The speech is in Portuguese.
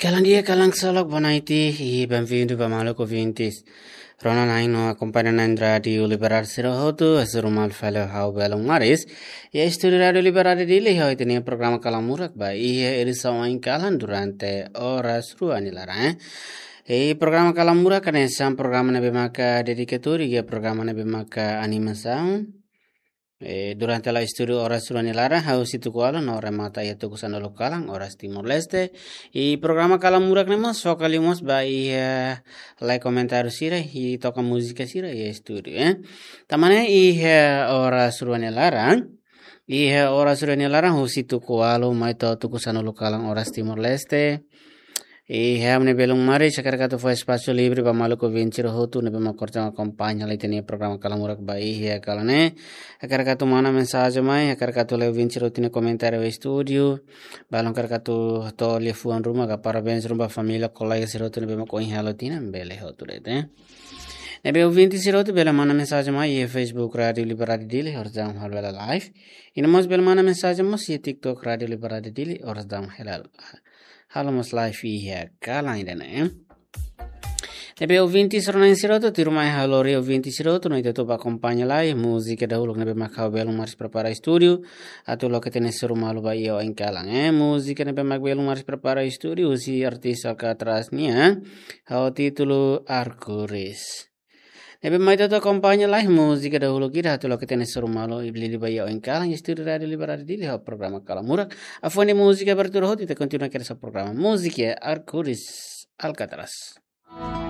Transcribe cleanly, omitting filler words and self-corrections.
Calandia Calang Bonaiti, e bem-vindo para Maluco Vintes. Rona Naino acompanha na Andrade o Liberar Sirohoto, a ser mal falho how belong maris, e a estudar o Liberar dele, ho tem o programa Calamurak, ba, e eles são em Calan durante horas ruanilara, E programa Calamurak kan é programa na bemaka dedicatório e programa na bemaka animação. Durante la estudio horas Suranilara, haus itu kuala no remata ya tukusan lokalang horas Timor Leste. I programa Kalamurak nemos focalimos by like comentário sira e toca música sira e estúdio, Tamane horas Suranilara. Horas Suranilara haus itu kualo mai to tukusan lokalang horas Timor Leste. Hamne belum mari sekarang foi espaço livre para maluco vencer hotu nebe ma corta acompanha lá tem programa Calamurak bai kalane akarkatu mana mensagem mai akarkatu le vencer hotu ne comentário o estúdio balon akarkatu to le fuan rumah ka parabéns rumah família colega serotu nebe ma coin halotina bele hotu rete nebe o 20 serotu bela mana mensagem mai Facebook Radio Liberade Dili horzam halala live inamos bela mana mensagem mo si TikTok Radio Liberade Dili horzam halal Halamos live here, kala ainda, né? Nebe ouvintes ronan siroto, tiro mai halori ouvintes siroto, no ito ba acompanha lá, música da hulog nebe macau belo maris prepara estúdio, atu lo que tem suru malu ba iyo em kala, música nebe mac belo maris prepara estúdio, usi artista ka atrás nia, ao título Arco-Íris. Nebe mai toto acompanha lá, música da hulog ira, atu lo que tem suru malu ibli ba iyo em kala, estúdio Radio Liberade Dili, o programa Calamurak, a fone música abertura hot, e te continua a querer esse programa, música Arco-Íris, Alcatraz.